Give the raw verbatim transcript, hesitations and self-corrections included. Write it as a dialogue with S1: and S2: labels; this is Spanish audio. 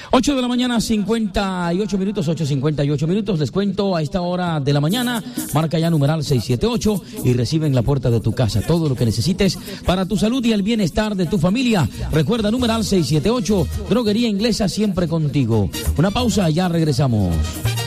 S1: ocho de la mañana, cincuenta y ocho minutos, ocho cincuenta y ocho minutos. Les cuento, a esta hora de la mañana, marca ya numeral seiscientos setenta y ocho y recibe en la puerta de tu casa todo lo que necesites para tu salud y el bienestar de tu familia. Recuerda, numeral seiscientos setenta y ocho, droguería inglesa, siempre contigo. Una pausa, ya regresamos.